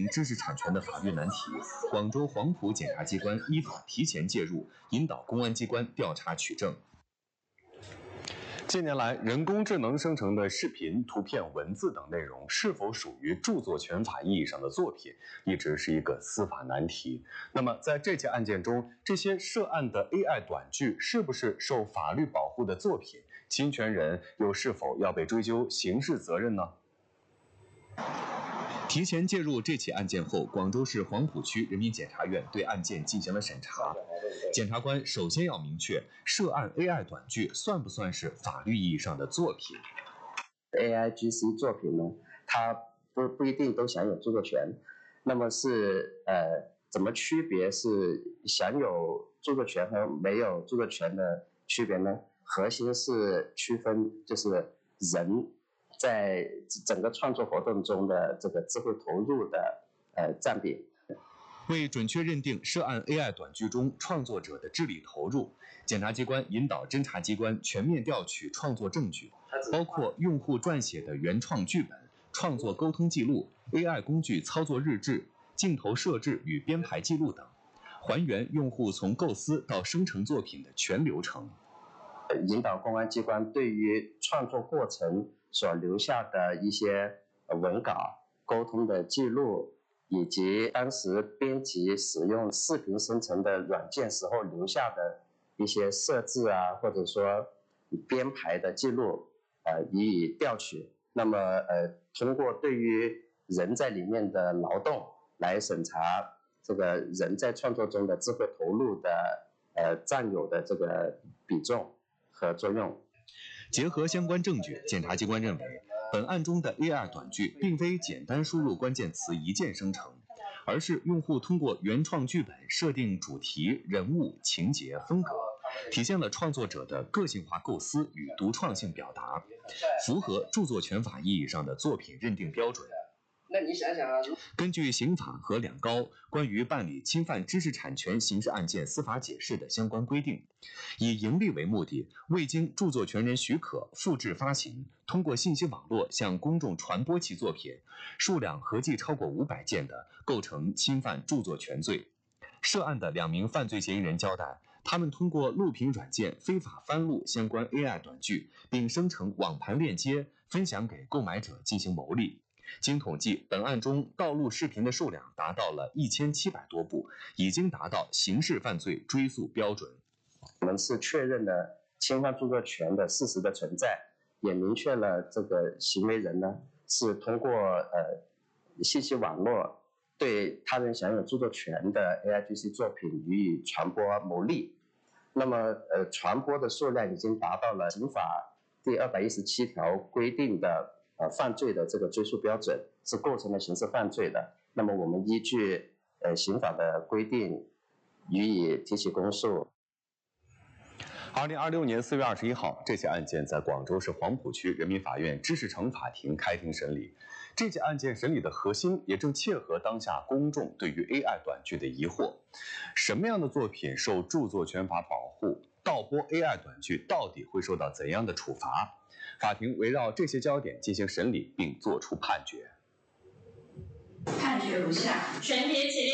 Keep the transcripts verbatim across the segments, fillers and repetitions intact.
明知识产权的法律难题，广州黄埔检察机关依法提前介入，引导公安机关调查取证。近年来，人工智能生成的视频、图片、文字等内容是否属于著作权法意义上的作品，一直是一个司法难题。那么，在这起案件中，这些涉案的 A I 短剧是不是受法律保护的作品？侵权人又是否要被追究刑事责任呢？提前介入这起案件后，广州市黄埔区人民检察院对案件进行了审查。检察官首先要明确，涉案 A I 短剧算不算是法律意义上的作品 ？A I G C 作品呢，它不不一定都享有著作权。那么是呃，怎么区别是享有著作权和没有著作权的区别呢？核心是区分就是人在整个创作活动中的这个智慧投入的呃占比。 为准确认定涉案 A I 短剧中创作者的智力投入，检察机关引导侦查机关全面调取创作证据，包括用户撰写的原创剧本、创作沟通记录、A I 工具操作日志、镜头设置与编排记录等，还原用户从构思到生成作品的全流程。 引导公安机关对于创作过程所留下的一些文稿、沟通的记录，以及当时编辑使用视频生成的软件时候留下的一些设置啊，或者说编排的记录，呃，予以调取。那么，呃，通过对于人在里面的劳动来审查这个人在创作中的智慧投入的呃占有的这个比重和作用。 结合相关证据，检察机关认为，本案中的 A I 短剧并非简单输入关键词一键生成，而是用户通过原创剧本设定主题、人物、情节、风格，体现了创作者的个性化构思与独创性表达，符合著作权法意义上的作品认定标准。 那你想想啊， 根据刑法和两高关于办理侵犯知识产权刑事案件司法解释的相关规定，以盈利为目的，未经著作权人许可复制发行，通过信息网络向公众传播其作品，数量合计超过五百件的，构成侵犯著作权罪。涉案的两名犯罪嫌疑人交代，他们通过录屏软件非法翻录相关 A I 短剧，并生成网盘链接，分享给购买者进行牟利。经统计，本案中盗录视频的数量达到了一千七百多部，已经达到刑事犯罪追诉标准。 我们是确认了侵犯著作权的事实的存在，也明确了这个行为人呢是通过呃信息网络对他人享有著作权的 A I G C 作品予以传播牟利。那么呃传播的数量已经达到了刑法第二百一十七条规定的呃，犯罪的这个追诉标准，是构成了刑事犯罪的。那么我们依据呃刑法的规定予以提起公诉。 二零二六年四月二十一号，这起案件在广州市黄埔区人民法院知识城法庭开庭审理。这起案件审理的核心也正切合当下公众对于 A I 短剧的疑惑：什么样的作品受著作权法保护？盗播 A I 短剧到底会受到怎样的处罚？法庭围绕这些焦点进行审理，并作出判决。 判决如下：全体起立。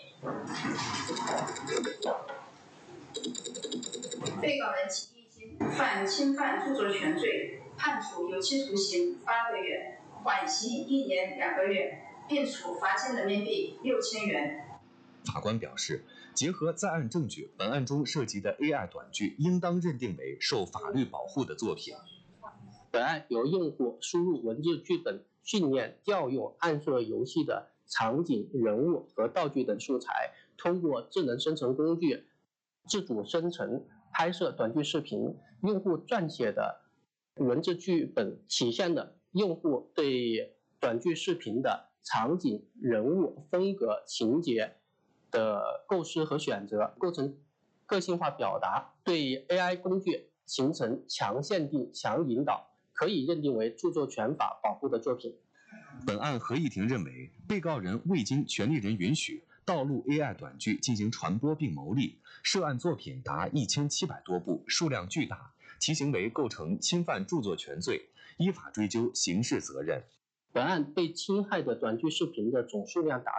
被告人齐一金犯侵犯著作权罪，判处有期徒刑八个月，缓刑一年两个月，并处罚金人民币六千元。 法官表示，结合在案证据，本案中涉及的 A I 短剧应当认定为受法律保护的作品。 本案由用户输入文字剧本，训练调用暗设游戏的场景、人物和道具等素材，通过智能生成工具自主生成拍摄短剧视频。用户撰写的文字剧本体现了用户对短剧视频的场景、人物、风格、情节的构思和选择，构成个性化表达，对 A I 工具形成强限定、强引导，可以认定为著作权法保护的作品。 本案合议庭认为，被告人未经权利人允许盗录 A I 短剧进行传播并牟利，涉案作品达一千七百多部，数量巨大，其行为构成侵犯著作权罪，依法追究刑事责任。 本案被侵害的短剧视频的总数量达